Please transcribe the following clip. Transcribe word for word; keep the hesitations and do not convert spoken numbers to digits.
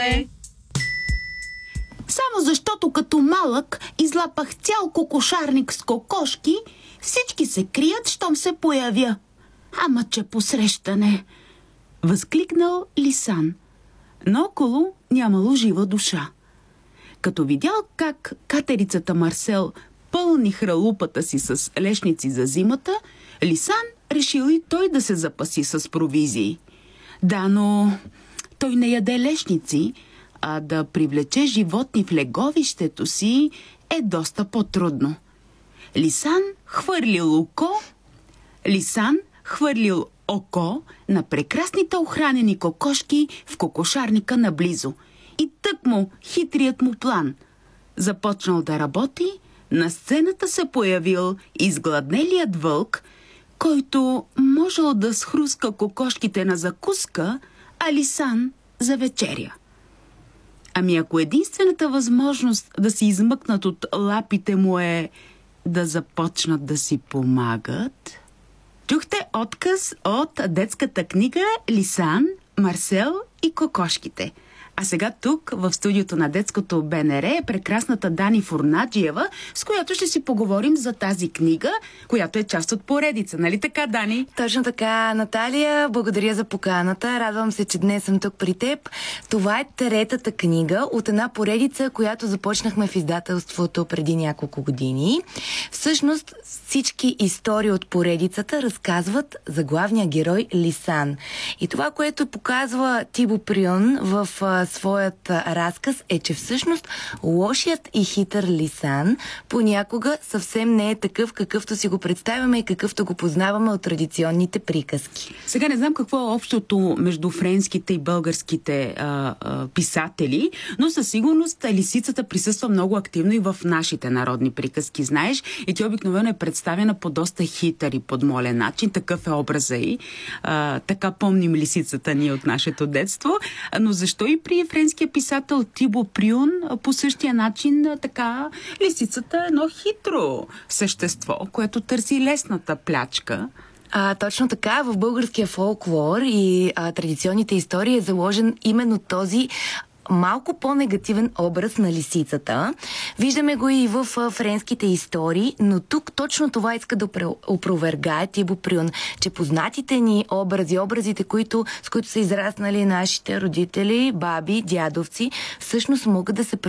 Здравейте! Само защото като малък излапах цял кокошарник с кокошки, всички се крият, щом се появя. Ама че посрещане! Възкликнал Лисан. Наоколо нямало жива душа. Като видял как катерицата Марсел пълни хралупата си с лешници за зимата, Лисан решил и той да се запаси с провизии. Да, но той не яде лешници, а да привлече животни в леговището си е доста по-трудно. Лисан хвърлил око, Лисан хвърлил око на прекрасните охранени кокошки в кокошарника наблизо. И тъкмо хитрият му план. Започнал да работи, на сцената се появил изгладнелият вълк, който можел да схруска кокошките на закуска, а Лисан за вечеря. Ами ако единствената възможност да се измъкнат от лапите му е да започнат да си помагат... Чухте отказ от детската книга Лисан, Марсел и кокошките. А сега тук, в студиото на детското БНР, е прекрасната Дани Фурнаджиева, с която ще си поговорим за тази книга, която е част от поредица. Нали така, Дани? Точно така, Наталия. Благодаря за поканата. Радвам се, че днес съм тук при теб. Това е третата книга от една поредица, която започнахме в издателството преди няколко години. Всъщност, всички истории от поредицата разказват за главния герой Лисан. И това, което показва Тибо Прюн в своят разказ е, че всъщност лошият и хитър Лисан понякога съвсем не е такъв, какъвто си го представяме и какъвто го познаваме от традиционните приказки. Сега не знам какво е общото между френските и българските а, а, писатели, но със сигурност лисицата присъства много активно и в нашите народни приказки, знаеш, и тя обикновено е представена по доста хитър и подмолен начин, такъв е образа и а, така помним лисицата ни от нашето детство, но защо и при френския писател Тибо Прюн по същия начин така лисицата е едно хитро същество, което търси лесната плячка? А, точно така, в българския фолклор и а, традиционните истории е заложен именно този малко по-негативен образ на лисицата. Виждаме го и в а, френските истории, но тук точно това иска да опровергае Тибо Прюн, че познатите ни образи, образите, които, с които са израснали нашите родители, баби, дядовци, всъщност могат да се